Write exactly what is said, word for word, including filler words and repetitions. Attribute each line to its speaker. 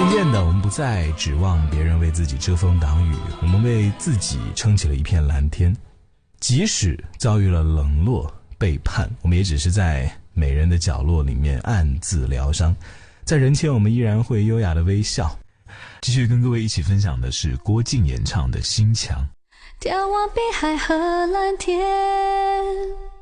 Speaker 1: 渐渐的，我们不再指望别人为自己遮风挡雨，我们为自己撑起了一片蓝天。即使遭遇了冷落背叛，我们也只是在美人的角落里面暗自疗伤，在人前我们依然会优雅的微笑。
Speaker 2: 继续跟各位一起分享的是郭靖演唱的《心墙》。
Speaker 3: 眺望碧海和蓝天，